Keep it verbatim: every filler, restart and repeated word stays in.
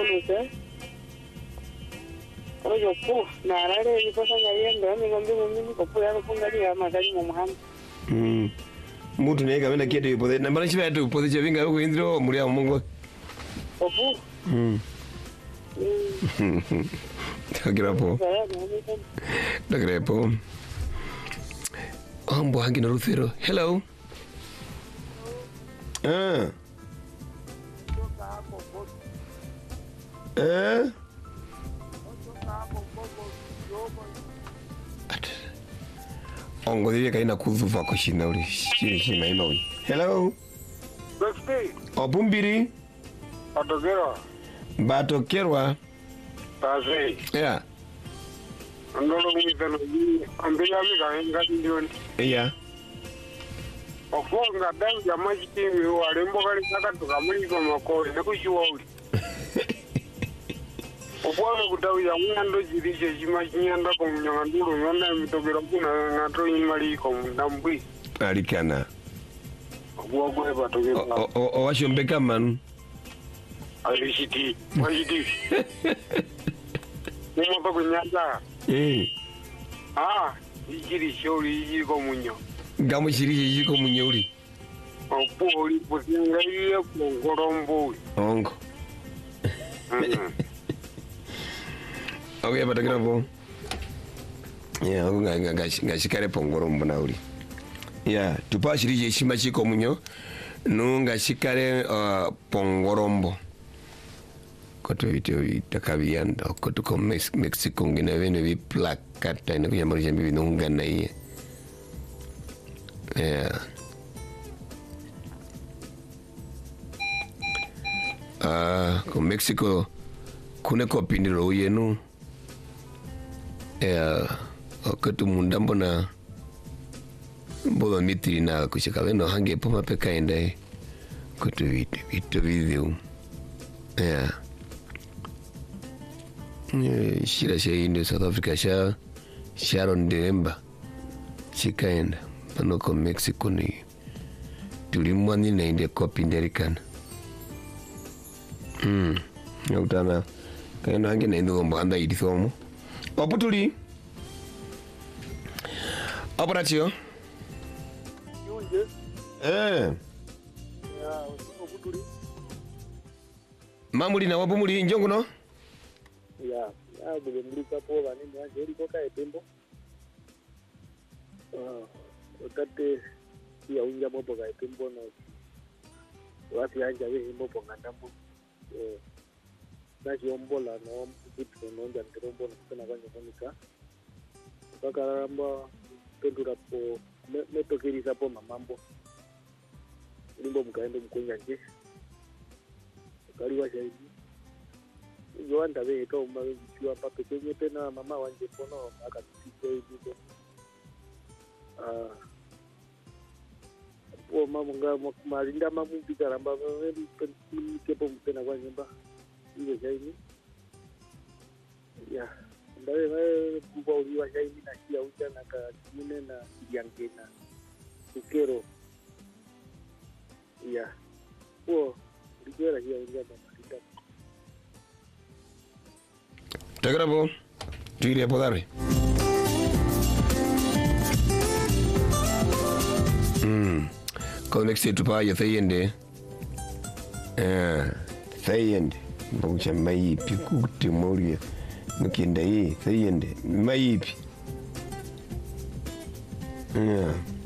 bonus. Oyo po, na rare ni pasa ngayenda ni ngombe ngombe ko po ya kufungali ya magari mu muhanda. Mm. Mutu nega wena kieto yipothe. Na mbana chiva yetu pothe chavinga huko indro muri ya mungu. Opo. Mm. Mm. Takira po. Takira po. Ombo hangi na Ruthero. Hello. Ah. Eh? Ongo diye kaina kuzuva kushina uli shiri shima ino uli. Hello. Besti. Opumbiri. Batokera. Batokerwa. Tase. Yeah. Andolo mwitano yi ambia mika henga ndioni. Yeah. Ofonga dawu ya majitimi walembo kali saka tukamuli kwa makori nekushiwa uli. Obwana kutawu ya mwando jirishe shima chinyanda kwa mnyangandulu yona mitokera kuna nato imali kwa mdambwi. Alikana. Obwa kwe batokera. Owasho mbeka manu. Alishiti. Majiti. Mumata kunyanda. Eh. Ah, ijiri shori ijiri kwa munyo. Gamu shirishi yiko munyeuri. Opo oli posinga iye pongorombo. Ongo. Okay, Batokera po. Yeah, ongo nga nga shikare pongorombo na uli. Yeah, tupa shirishi shima chiko munyo. Nunga shikare uh, pongorombo. Koto ito itakabiyanda. Koto ko Mexico ngina vene vi plakata. Ina kuyamarisha mbivi nunga na iye. Yeah. Ah, ko Mexico kune ko pindiro uyenu. Yeah, okatu mundambo na mbodo mitri na kushikaveno hange poma peka ende kotu vitu vitu video. Yeah. Yeah, shira shayinde South Africa sha Sharon Demba shikaenda pano ko Mexico ni tulimwani na inde kopi nderikana. Hmm. Yautana kaenda hange na ndo mbanda idithomo. Oputuli. Operatio. Yunje. Eh. Ya, oputuli. Mamuli na wapumuli njongo no? Ya, ya bule mlika po bani manje liko ka etembo. Ah, otate ya unja mopo ka etembo no. Wasi anja we mopo ngandambo. Eh. Na jombola no kitu no nja ndirombo na kana kwanje konika. Bakaramba pendura po metokiriza po mamambo. Limbo mkaendo mkunya nje. Kaliwa zaidi. Joanda be to mbawe kiwa pape kwenye tena mama wanje pono akatupike hivi. Ah. Po mama nga malinda mamu bikaramba wewe kepo mpena kwa nyumba. Ile zaidi. Ya. Ndawe wewe kubwa uliwa zaidi na kia uja na kamune na yangena. Ukero. Ya. Po ligera hiyo uja mama. Takira po. Tuiria po dare. Hmm. Ko next to pa ya thayende. Eh, thayende. Boncha mai pi kuti moria. Mukinda yi thayende. Mai pi. Yeah.